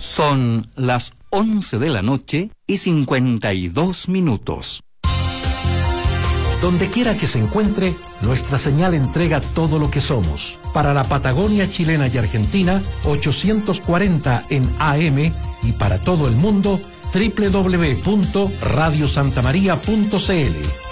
Son las 11 de la noche y 52 minutos. Donde quiera que se encuentre, nuestra señal entrega todo lo que somos. Para la Patagonia chilena y Argentina, 840 en AM, y para todo el mundo, www.radiosantamaria.cl.